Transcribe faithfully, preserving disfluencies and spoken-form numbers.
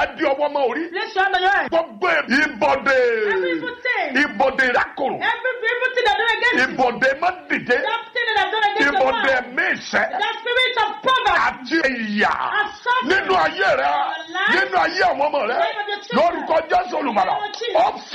di ọwọ́ mọ́ orí. Place your hand on your head. Gbogbo ìbọ̀dé. Every evil thing. Ìbọ̀dé ìrákòrò. Every evil thing that done against you. Ìbọ̀dé má dìde. That thing that have done against your Ìbọ̀dé life. ẹ̀mí ìṣẹ́. That spirit of poverty. Àti ìyà. And suffering. Nínú ayé rẹ. Nínú ayé àwọn ọmọ rẹ. Lórúkọ Jésù Olùgbàlà.